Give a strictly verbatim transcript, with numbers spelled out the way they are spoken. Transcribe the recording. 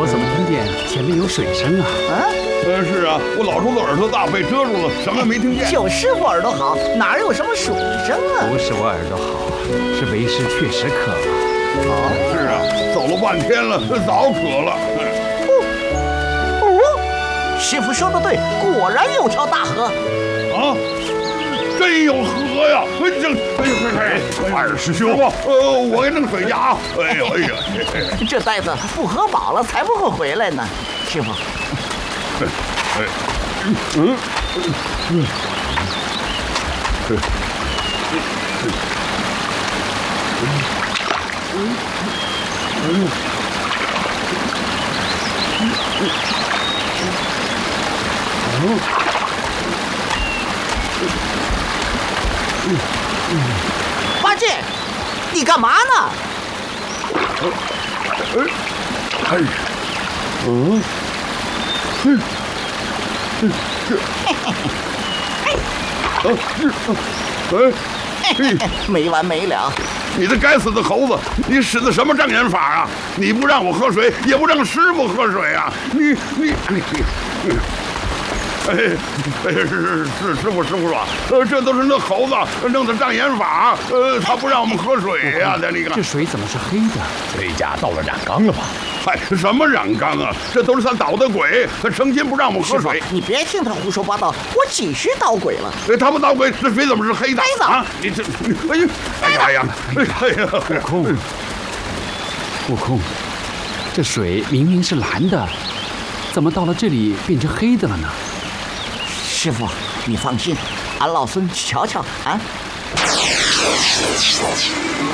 我怎么听见前面有水声啊？ 啊？ 呃，是啊，我老叔子耳朵大，被遮住了，什么也没听见。 就师傅耳朵好，哪有什么水声啊？ 不是我耳朵好，是为师确实渴了。 啊，是啊，走了半天了，早渴了。 哦，哦，师傅说的对，果然有条大河。 啊！真有河呀！这，哎呦，哎，二师兄，呃，我给弄水去啊！哎呦，哎呀， 这呆子不喝饱了才不会回来呢，师傅。 哎，嗯，嗯，嗯，嗯，嗯。 八戒，你干嘛呢？ 哎，哎，嗯，嗯，嗯，这，啊，这，哎， 没完没了！ 你这该死的猴子，你使的什么障眼法啊？你不让我喝水，也不让师傅喝水啊！你你你你。哎，哎，是是是，师傅师傅说，呃，这都是那猴子弄的障眼法，呃，他不让我们喝水呀、啊，那那个。 这水怎么是黑的？ 这家到了染缸了吧？ 嗨，什么染缸啊？这都是他捣的鬼，他成心不让我们喝水。 你别听他胡说八道，我几时捣鬼了？ 哎，他不捣鬼，这水怎么是黑的？ 呆子啊！你这，哎呀，哎呀，哎呀， 悟空，悟空，这水明明是蓝的，怎么到了这里变成黑的了呢？ 师傅，你放心，俺老孙去瞧瞧啊。